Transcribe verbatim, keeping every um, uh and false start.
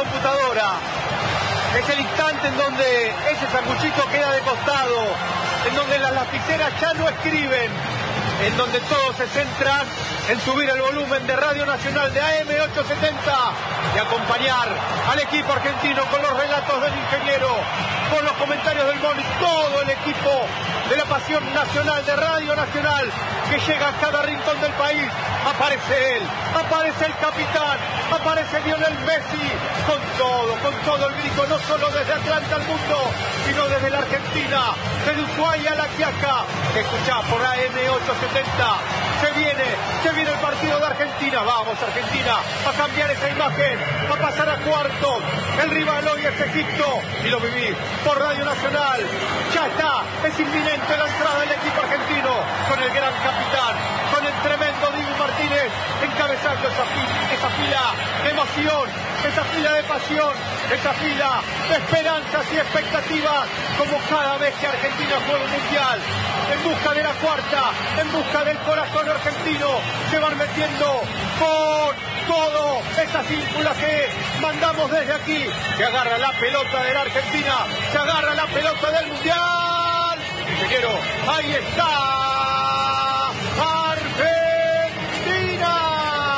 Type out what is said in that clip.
computadora. Es el instante en donde ese sanguchito queda de costado, en donde las lapiceras ya no escriben, en donde todos se centran en subir el volumen de Radio Nacional de A M ochocientos setenta y acompañar al equipo argentino con los relatos del ingeniero, con los comentarios del Moni, todo el equipo de la pasión nacional de Radio Nacional que llega a cada rincón del país. Aparece él, aparece el capitán, aparece Lionel Messi, con todo, con todo el grito, no solo desde Atlanta al mundo, sino desde la Argentina, desde Ushuaia a La Quiaca, que escuchá por A M ochocientos setenta. Se viene, se viene el partido de Argentina. Vamos, Argentina, a cambiar esa imagen, a pasar a cuartos. El rival hoy es Egipto y lo viví por Radio Nacional. Ya está, es inminente la entrada del equipo argentino con el gran capitán, con el tremendo Dibu Martínez encabezando esa fila, esa fila de emoción, esa fila de pasión, esa fila de esperanzas y expectativas, como cada vez que Argentina juega un mundial, en busca de la cuarta, en busca del corazón argentino, se van metiendo con todo esas ínfulas que mandamos desde aquí. Se agarra la pelota de la Argentina, se agarra la pelota del mundial. Ingeniero, ahí está. ¡Ah!